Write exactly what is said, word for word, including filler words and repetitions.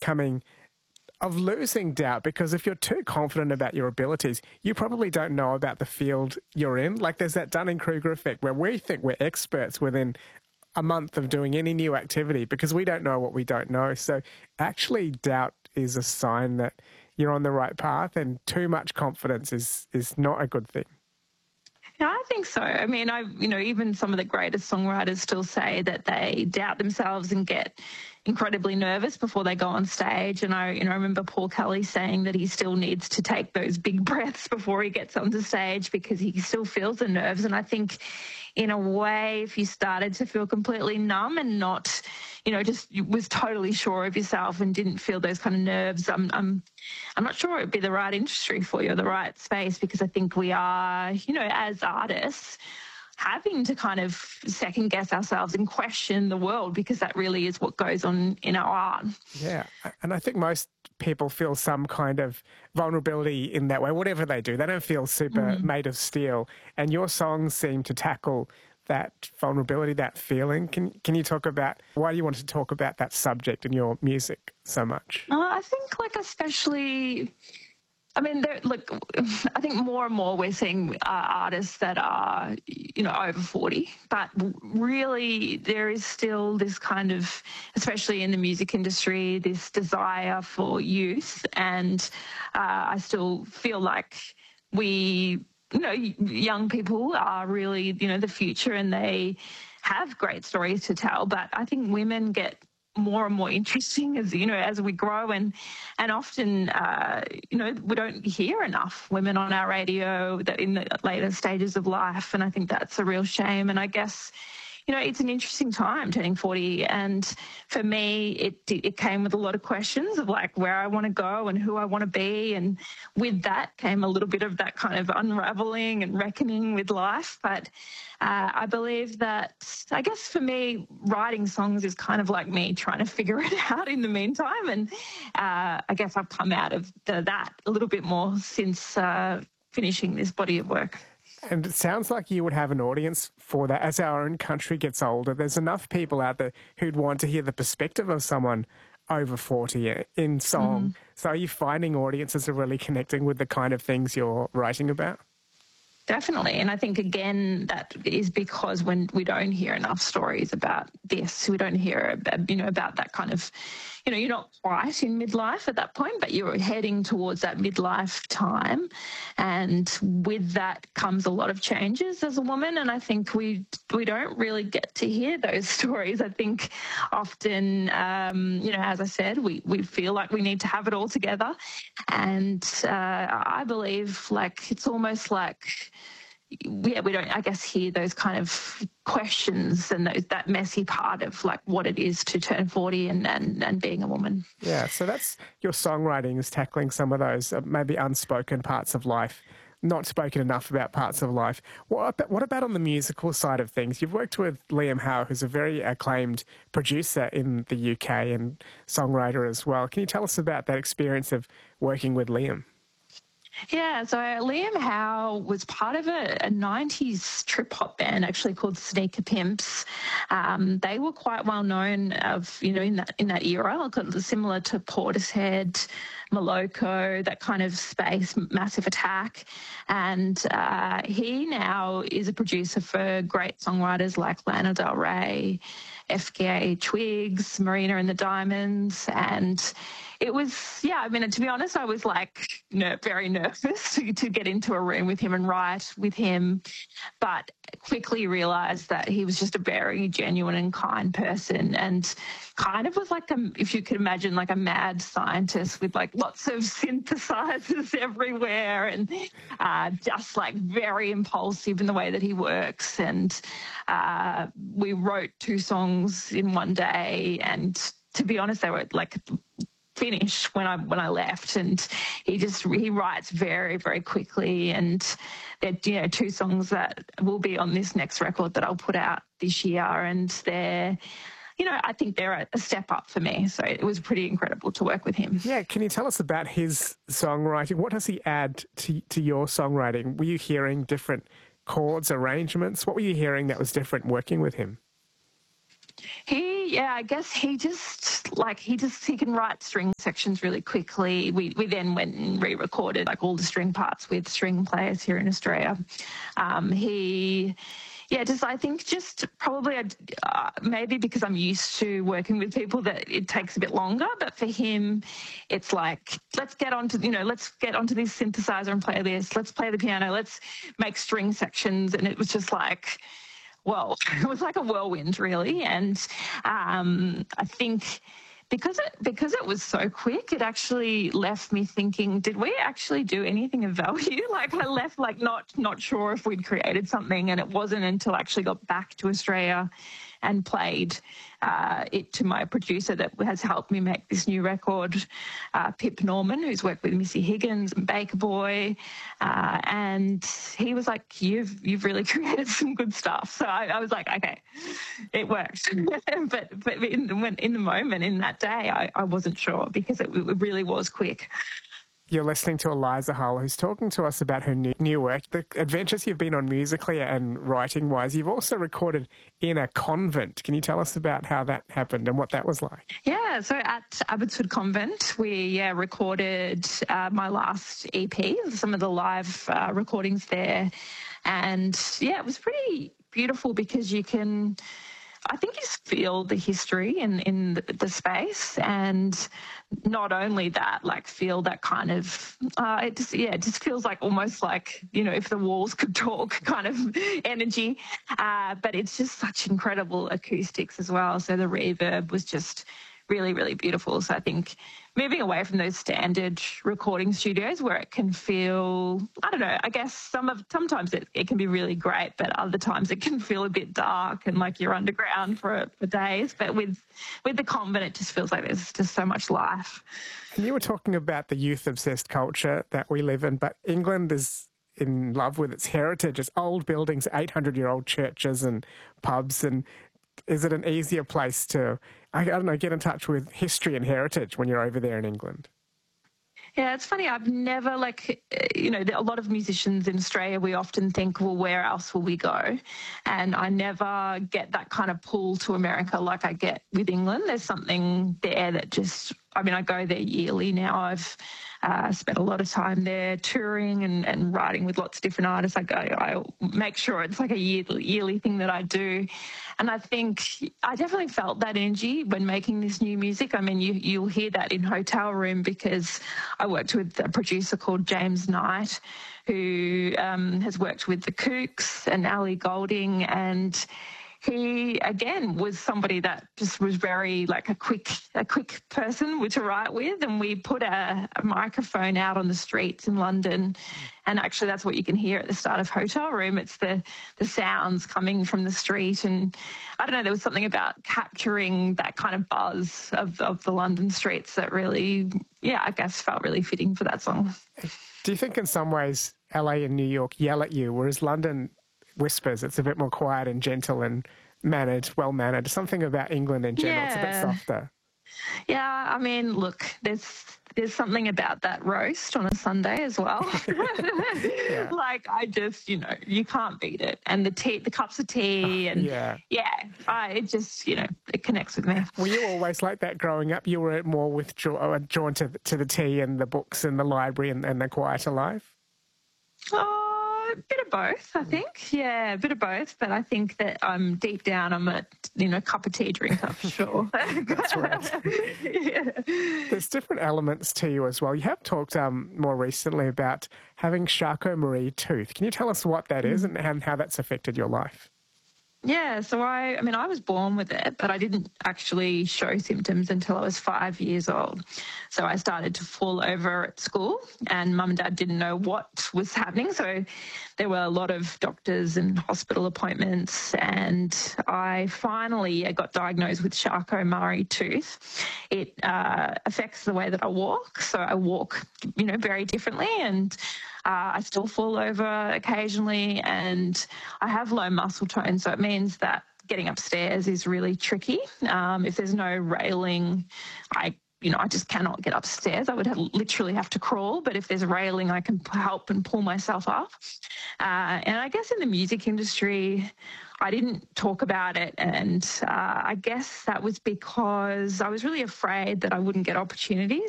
becoming of losing doubt, because if you're too confident about your abilities, you probably don't know about the field you're in. Like there's that Dunning-Kruger effect where we think we're experts within a month of doing any new activity because we don't know what we don't know. So actually doubt is a sign that you're on the right path, and too much confidence is, is not a good thing. Yeah, I think so. I mean, I, you know, even some of the greatest songwriters still say that they doubt themselves and get incredibly nervous before they go on stage. And I, you know, I remember Paul Kelly saying that he still needs to take those big breaths before he gets onto stage because he still feels the nerves. And I think, in a way, if you started to feel completely numb and not, you know, just was totally sure of yourself and didn't feel those kind of nerves, I'm, I'm, I'm not sure it'd be the right industry for you or the right space, because I think we are, you know, as artists, having to kind of second guess ourselves and question the world, because that really is what goes on in our art. Yeah, and I think most people feel some kind of vulnerability in that way, whatever they do. They don't feel super mm. made of steel. And your songs seem to tackle that vulnerability, that feeling. Can can you talk about why you want to talk about that subject in your music so much? Uh, I think, like, especially... I mean, look, I think more and more we're seeing uh, artists that are, you know, over forty, but really there is still this kind of, especially in the music industry, this desire for youth. And uh, I still feel like we, you know, young people are really, you know, the future, and they have great stories to tell. But I think women get more and more interesting as, you know, as we grow, and and often uh, you know, we don't hear enough women on our radio that in the later stages of life, and I think that's a real shame. And I guess, you know, it's an interesting time turning forty, and for me it it came with a lot of questions of like where I want to go and who I want to be, and with that came a little bit of that kind of unraveling and reckoning with life. But uh, I believe that, I guess for me, writing songs is kind of like me trying to figure it out in the meantime, and uh, I guess I've come out of the, that a little bit more since uh, finishing this body of work. And it sounds like you would have an audience for that. As our own country gets older, there's enough people out there who'd want to hear the perspective of someone over forty in song. Mm-hmm. So are you finding audiences are really connecting with the kind of things you're writing about? Definitely. And I think, again, that is because when we don't hear enough stories about this, we don't hear, you know, about that kind of, you know, you're not quite in midlife at that point, but you're heading towards that midlife time. And with that comes a lot of changes as a woman. And I think we we don't really get to hear those stories. I think often, um, you know, as I said, we, we feel like we need to have it all together. And uh, I believe, like, it's almost like, yeah, we don't, I guess, hear those kind of questions and those, that messy part of like what it is to turn forty and, and, and being a woman. Yeah, so that's your songwriting is tackling some of those uh, maybe unspoken parts of life, not spoken enough about parts of life. What about, what about on the musical side of things? You've worked with Liam Howe, who's a very acclaimed producer in the U K and songwriter as well. Can you tell us about that experience of working with Liam? Yeah, so Liam Howe was part of a, a nineties trip-hop band actually called Sneaker Pimps. Um, they were quite well known of, you know, in that in that era, similar to Portishead, Moloko, that kind of space, Massive Attack. And uh, he now is a producer for great songwriters like Lana Del Rey, F K A Twigs, Marina and the Diamonds, and it was, yeah, I mean, to be honest, I was like ner- very nervous to, to get into a room with him and write with him, but quickly realised that he was just a very genuine and kind person, and kind of was like, a, if you could imagine, like a mad scientist with like lots of synthesizers everywhere, and uh, just like very impulsive in the way that he works. And uh, we wrote two songs in one day, and to be honest, they were like finished when I when I left, and he just he writes very very quickly, and they're, you know, two songs that will be on this next record that I'll put out this year, and they're, you know, I think they're a step up for me, so it was pretty incredible to work with him. Yeah, can you tell us about his songwriting? What does he add to to your songwriting? Were you hearing different chords, arrangements? What were you hearing that was different working with him? He, yeah, I guess he just, like, he just, he can write string sections really quickly. We we then went and re-recorded, like, all the string parts with string players here in Australia. Um, he, yeah, just, I think just probably, uh, maybe because I'm used to working with people that it takes a bit longer, but for him, it's like, let's get onto, you know, let's get onto this synthesizer and play this. Let's play the piano. Let's make string sections. And it was just like, well, it was like a whirlwind, really. And um, I think because it because it was so quick, it actually left me thinking, did we actually do anything of value? Like, I left like not not sure if we'd created something, and it wasn't until I actually got back to Australia and played uh, it to my producer that has helped me make this new record, uh, Pip Norman, who's worked with Missy Higgins and Baker Boy, uh, and he was like, "You've you've really created some good stuff." So I, I was like, "Okay, it worked." but but in, when, in the moment, in that day, I, I wasn't sure because it, it really was quick. You're listening to Eliza Hull, who's talking to us about her new, new work, the adventures you've been on musically and writing-wise. You've also recorded in a convent. Can you tell us about how that happened and what that was like? Yeah, so at Abbotsford Convent, we yeah, recorded uh, my last E P, some of the live uh, recordings there. And, yeah, it was pretty beautiful because you can... I think you just feel the history in, in the, the space, and not only that, like feel that kind of, uh, it just, yeah, it just feels like almost like, you know, if the walls could talk kind of energy, uh, but it's just such incredible acoustics as well. So the reverb was just really, really beautiful. So I think moving away from those standard recording studios where it can feel, I don't know, I guess some of sometimes it, it can be really great, but other times it can feel a bit dark and like you're underground for, for days. But with with the convent, it just feels like there's just so much life. And you were talking about the youth-obsessed culture that we live in, but England is in love with its heritage. It's old buildings, eight hundred-year-old churches and pubs, and is it an easier place to, I don't know, get in touch with history and heritage when you're over there in England? Yeah, it's funny. I've never, like, you know, a lot of musicians in Australia, we often think, well, where else will we go? And I never get that kind of pull to America like I get with England. There's something there that just, I mean, I go there yearly now. I've uh, spent a lot of time there touring and, and writing with lots of different artists. I go, I make sure it's like a year, yearly thing that I do. And I think I definitely felt that energy when making this new music. I mean, you, you'll hear that in Hotel Room because I worked with a producer called James Knight, who um, has worked with the Kooks and Ali Golding, and he, again, was somebody that just was very, like, a quick a quick person to write with. And we put a, a microphone out on the streets in London, and actually that's what you can hear at the start of Hotel Room. It's the, the sounds coming from the street. And I don't know, there was something about capturing that kind of buzz of, of the London streets that really, yeah, I guess felt really fitting for that song. Do you think in some ways L A and New York yell at you, whereas London whispers? It's a bit more quiet and gentle and mannered, well-mannered. Something about England in general, yeah. It's a bit softer. Yeah, I mean, look, there's there's something about that roast on a Sunday as well. yeah. Like, I just, you know, you can't beat it. And the tea, the cups of tea, and yeah, yeah I, it just, you know, it connects with me. Were you always like that growing up? You were more with drawn to, to the tea and the books and the library and, and the quieter life? Oh, a bit of both, I think. Yeah, a bit of both. But I think that I'm deep down, I'm a, you know, cup of tea drinker for sure. That's right. yeah. There's different elements to you as well. You have talked um, more recently about having Charcot-Marie tooth. Can you tell us what that is and, and how that's affected your life? Yeah, so I, I mean, I was born with it, but I didn't actually show symptoms until I was five years old. So I started to fall over at school, and mum and dad didn't know what was happening. So there were a lot of doctors and hospital appointments, and I finally got diagnosed with Charcot-Marie tooth. It uh, affects the way that I walk. So I walk, you know, very differently, and Uh, I still fall over occasionally, and I have low muscle tone, so it means that getting upstairs is really tricky. Um, if there's no railing, I, you know, I just cannot get upstairs. I would have, literally have to crawl, but if there's a railing, I can help and pull myself up. Uh, and I guess in the music industry, I didn't talk about it. And uh, I guess that was because I was really afraid that I wouldn't get opportunities.